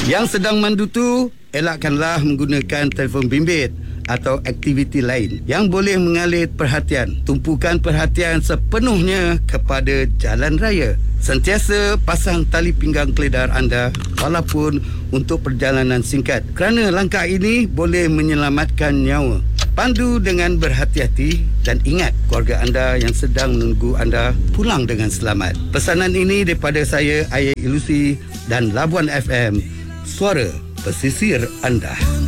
Yang sedang mandu tu, elakkanlah menggunakan telefon bimbit atau aktiviti lain yang boleh mengalih perhatian. Tumpukan perhatian sepenuhnya kepada jalan raya. Sentiasa pasang tali pinggang keledar anda walaupun untuk perjalanan singkat, kerana langkah ini boleh menyelamatkan nyawa. Pandu dengan berhati-hati dan ingat keluarga anda yang sedang menunggu anda pulang dengan selamat. Pesanan ini daripada saya, Ayah Ilusi dan Labuan FM, suara pesisir anda.